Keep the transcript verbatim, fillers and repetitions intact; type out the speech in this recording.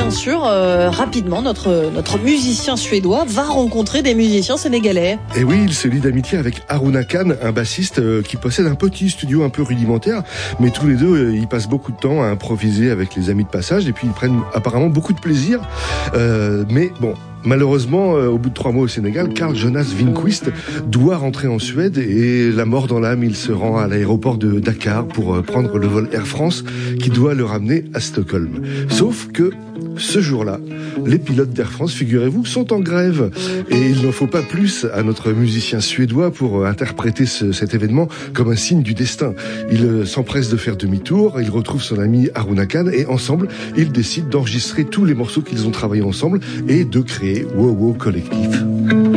bien sûr, euh, rapidement, notre, notre musicien suédois va rencontrer des musiciens sénégalais. Et oui, il se lie d'amitié avec Haruna Khan, un bassiste euh, qui possède un petit studio un peu rudimentaire, mais tous les deux, euh, ils passent beaucoup de temps à improviser avec les amis de passage, et puis ils prennent apparemment beaucoup de plaisir. Euh, mais bon... Malheureusement, euh, au bout de trois mois au Sénégal, Carl Jonas Winquist doit rentrer en Suède et la mort dans l'âme, il se rend à l'aéroport de Dakar pour euh, prendre le vol Air France qui doit le ramener à Stockholm. Sauf que ce jour-là, les pilotes d'Air France, figurez-vous, sont en grève. Et il n'en faut pas plus à notre musicien suédois pour interpréter ce, cet événement comme un signe du destin. Il euh, s'empresse de faire demi-tour, il retrouve son ami Haruna Khan et ensemble, ils décident d'enregistrer tous les morceaux qu'ils ont travaillés ensemble et de créer Wow Wow Collectif.